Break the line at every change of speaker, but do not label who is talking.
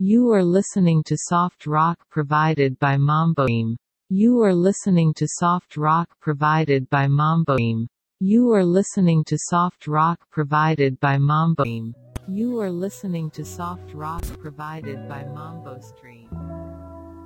You are listening to soft rock provided by Mamboim. You are listening to soft rock provided by Mamboim. You are listening to soft rock provided by Mamboim. You are listening to soft rock provided by Mambo Stream.